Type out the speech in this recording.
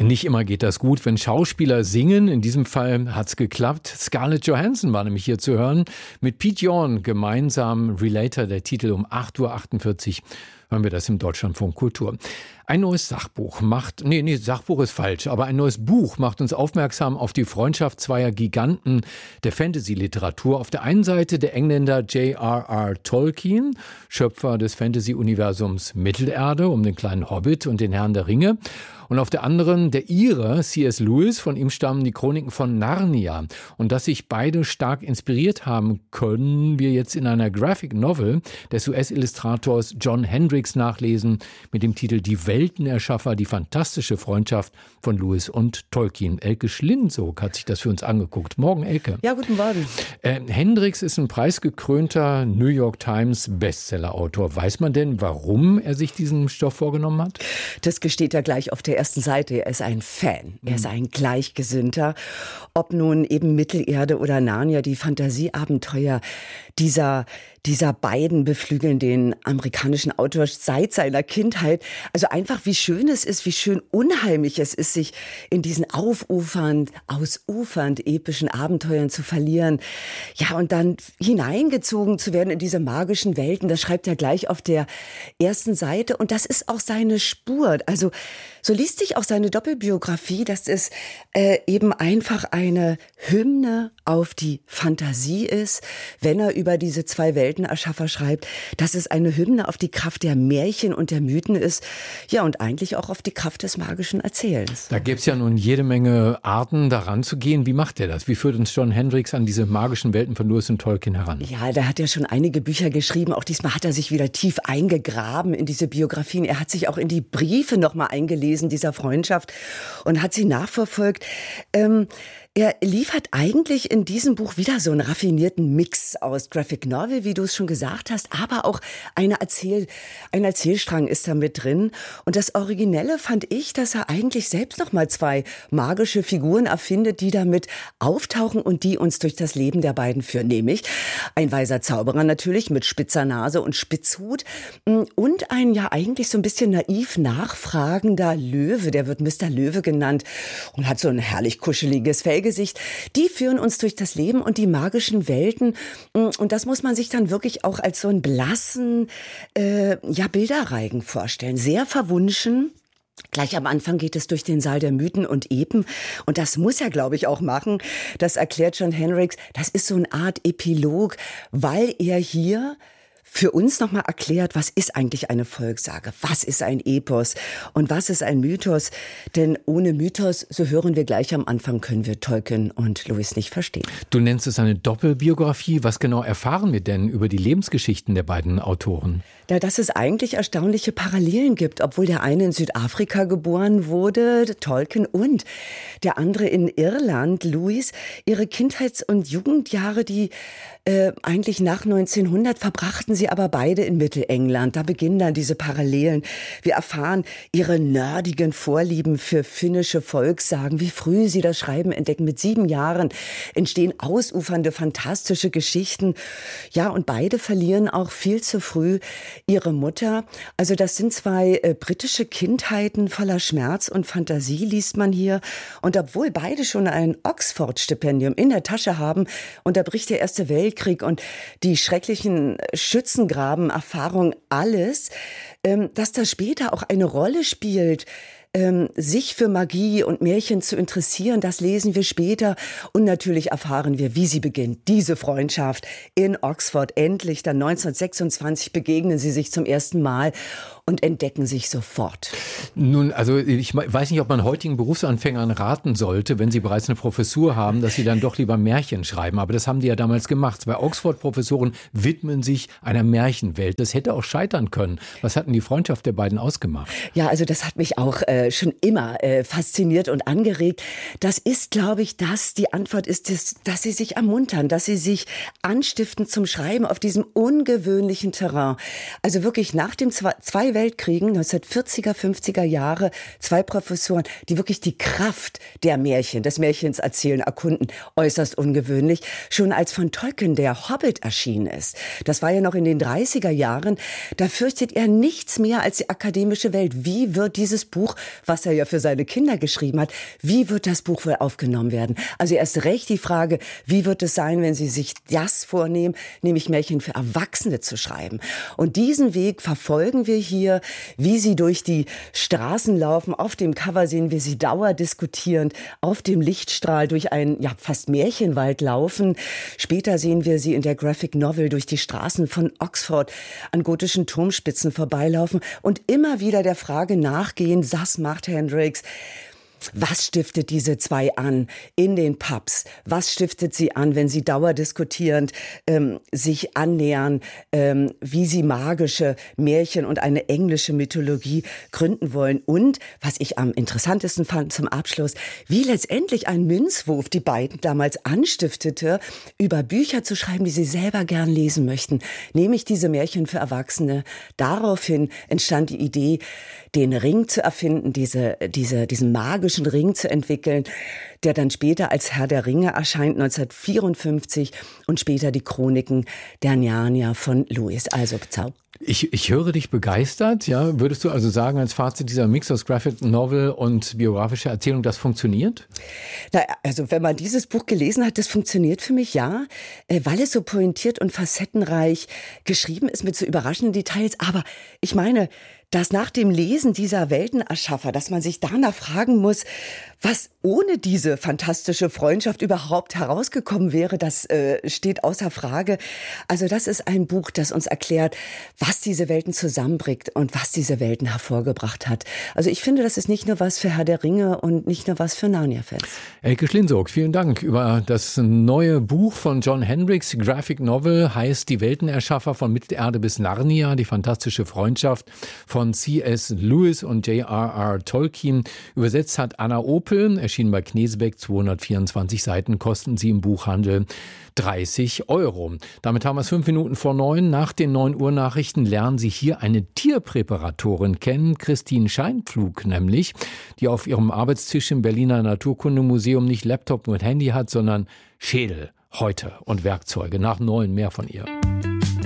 Nicht immer geht das gut, wenn Schauspieler singen. In diesem Fall hat's geklappt. Scarlett Johansson war nämlich hier zu hören. Mit Pete Yorn gemeinsam Relator, der Titel um 8:48 Uhr. Hören wir das im Deutschlandfunk Kultur. Ein neues Sachbuch macht, Sachbuch ist falsch, aber ein neues Buch macht uns aufmerksam auf die Freundschaft zweier Giganten der Fantasy-Literatur. Auf der einen Seite der Engländer J.R.R. Tolkien, Schöpfer des Fantasy-Universums Mittelerde um den kleinen Hobbit und den Herrn der Ringe. Und auf der anderen der Ire, C.S. Lewis, von ihm stammen die Chroniken von Narnia. Und dass sich beide stark inspiriert haben, können wir jetzt in einer Graphic Novel des US-Illustrators John Hendricks nachlesen mit dem Titel Die Weltenerschaffer, die fantastische Freundschaft von Lewis und Tolkien. Elke Schlindsoog hat sich das für uns angeguckt. Morgen, Elke. Ja, guten Morgen. Hendricks ist ein preisgekrönter New York Times Bestseller-Autor. Weiß man denn, warum er sich diesen Stoff vorgenommen hat? Das gesteht er gleich auf der ersten Seite. Er ist ein Fan. Er ist ein Gleichgesinnter. Ob nun eben Mittelerde oder Narnia, die Fantasieabenteuer dieser beiden beflügeln den amerikanischen Autor seit seiner Kindheit. Also einfach, wie schön es ist, wie schön unheimlich es ist, sich in diesen ausufernd epischen Abenteuern zu verlieren. Ja, und dann hineingezogen zu werden in diese magischen Welten. Das schreibt er gleich auf der ersten Seite. Und das ist auch seine Spur. Also so liest sich auch seine Doppelbiografie, dass es eben einfach eine Hymne auf die Fantasie ist, wenn er über diese zwei Weltenerschaffer schreibt, dass es eine Hymne auf die Kraft der Märchen und der Mythen ist, ja, und eigentlich auch auf die Kraft des magischen Erzählens. Da gibt's ja nun jede Menge Arten, daran zu gehen. Wie macht er das? Wie führt uns John Hendricks an diese magischen Welten von Lewis und Tolkien heran? Ja, der hat ja schon einige Bücher geschrieben. Auch diesmal hat er sich wieder tief eingegraben in diese Biografien. Er hat sich auch in die Briefe nochmal eingelesen, dieser Freundschaft, und hat sie nachverfolgt. Er liefert eigentlich in diesem Buch wieder so einen raffinierten Mix aus Graphic Novel, wie du es schon gesagt hast, aber auch ein Erzählstrang ist da mit drin. Und das Originelle fand ich, dass er eigentlich selbst noch mal zwei magische Figuren erfindet, die damit auftauchen und die uns durch das Leben der beiden führen. Nämlich ein weiser Zauberer natürlich mit spitzer Nase und Spitzhut und ein ja eigentlich so ein bisschen naiv nachfragender Löwe, der wird Mr. Löwe genannt und hat so ein herrlich kuscheliges Fellgesicht. Die führen uns durch das Leben und die magischen Welten. Und das muss man sich dann wirklich auch als so einen blassen Bilderreigen vorstellen. Sehr verwunschen. Gleich am Anfang geht es durch den Saal der Mythen und Epen. Und das muss er, glaube ich, auch machen. Das erklärt John Hendricks. Das ist so eine Art Epilog, weil er hier für uns nochmal erklärt, was ist eigentlich eine Volkssage, was ist ein Epos und was ist ein Mythos. Denn ohne Mythos, so hören wir gleich am Anfang, können wir Tolkien und Lewis nicht verstehen. Du nennst es eine Doppelbiografie. Was genau erfahren wir denn über die Lebensgeschichten der beiden Autoren? Ja, dass es eigentlich erstaunliche Parallelen gibt, obwohl der eine in Südafrika geboren wurde, Tolkien, und der andere in Irland, Lewis. Ihre Kindheits- und Jugendjahre, die eigentlich nach 1900 verbrachten sie aber beide in Mittelengland. Da beginnen dann diese Parallelen. Wir erfahren ihre nerdigen Vorlieben für finnische Volkssagen, wie früh sie das Schreiben entdecken. Mit 7 Jahren entstehen ausufernde, fantastische Geschichten. Ja, und beide verlieren auch viel zu früh ihre Mutter. Also das sind zwei britische Kindheiten voller Schmerz und Fantasie, liest man hier. Und obwohl beide schon ein Oxford-Stipendium in der Tasche haben, unterbricht der Erste Weltkrieg und die schrecklichen Schützengraben-Erfahrungen alles, dass das später auch eine Rolle spielt, sich für Magie und Märchen zu interessieren, das lesen wir später. Und natürlich erfahren wir, wie sie beginnt, diese Freundschaft in Oxford. Endlich, dann 1926 begegnen sie sich zum ersten Mal und entdecken sich sofort. Nun, also ich weiß nicht, ob man heutigen Berufsanfängern raten sollte, wenn sie bereits eine Professur haben, dass sie dann doch lieber Märchen schreiben. Aber das haben die ja damals gemacht. Zwei Oxford-Professoren widmen sich einer Märchenwelt. Das hätte auch scheitern können. Was hat denn die Freundschaft der beiden ausgemacht? Ja, also das hat mich auch schon immer fasziniert und angeregt. Das ist, glaube ich, die Antwort ist, dass sie sich ermuntern, dass sie sich anstiften zum Schreiben auf diesem ungewöhnlichen Terrain. Also wirklich nach dem zwei Weltkriegen, 1940er, 50er 30er Jahre 2 Professoren, die wirklich die Kraft der Märchen, des Märchens erzählen, erkunden. Äußerst ungewöhnlich. Schon als von Tolkien der Hobbit erschienen ist. Das war ja noch in den 30er Jahren. Da fürchtet er nichts mehr als die akademische Welt. Wie wird dieses Buch, was er ja für seine Kinder geschrieben hat, wie wird das Buch wohl aufgenommen werden? Also erst recht die Frage, wie wird es sein, wenn Sie sich das vornehmen, nämlich Märchen für Erwachsene zu schreiben. Und diesen Weg verfolgen wir hier, wie sie durch die Straßen laufen. Auf dem Cover sehen wir sie dauerdiskutierend auf dem Lichtstrahl durch einen fast Märchenwald laufen. Später sehen wir sie in der Graphic Novel durch die Straßen von Oxford an gotischen Turmspitzen vorbeilaufen und immer wieder der Frage nachgehen, was macht Hendricks? Was stiftet diese 2 an in den Pubs? Was stiftet sie an, wenn sie dauerdiskutierend sich annähern, wie sie magische Märchen und eine englische Mythologie gründen wollen? Und, was ich am interessantesten fand zum Abschluss, wie letztendlich ein Münzwurf die beiden damals anstiftete, über Bücher zu schreiben, die sie selber gern lesen möchten, nämlich diese Märchen für Erwachsene. Daraufhin entstand die Idee, den Ring zu erfinden, diesen magischen Ring zu entwickeln, der dann später als Herr der Ringe erscheint, 1954, und später die Chroniken der Narnia von Lewis. Also Ich höre dich begeistert, ja. Würdest du also sagen, als Fazit dieser Mix aus Graphic Novel und biografischer Erzählung, das funktioniert? Na, also wenn man dieses Buch gelesen hat, das funktioniert für mich, ja, weil es so pointiert und facettenreich geschrieben ist mit so überraschenden Details. Aber ich meine, dass nach dem Lesen dieser Weltenerschaffer, dass man sich danach fragen muss, was ohne diese fantastische Freundschaft überhaupt herausgekommen wäre, das steht außer Frage. Also das ist ein Buch, das uns erklärt, was diese Welten zusammenbringt und was diese Welten hervorgebracht hat. Also ich finde, das ist nicht nur was für Herr der Ringe und nicht nur was für Narnia-Fans. Elke Schlinzog, vielen Dank über das neue Buch von John Hendricks. Graphic Novel heißt Die Weltenerschaffer von Mittelerde bis Narnia, die fantastische Freundschaft von C.S. Lewis und J.R.R. Tolkien. Übersetzt hat Anna Opel, erschienen bei Knesebeck, 224 Seiten, kosten sie im Buchhandel 30 €. Damit haben wir es 5 Minuten vor 9. Nach den 9 Uhr Nachrichten lernen Sie hier eine Tierpräparatorin kennen, Christine Scheinpflug nämlich, die auf ihrem Arbeitstisch im Berliner Naturkundemuseum nicht Laptop mit Handy hat, sondern Schädel, Häute und Werkzeuge. Nach 9 mehr von ihr.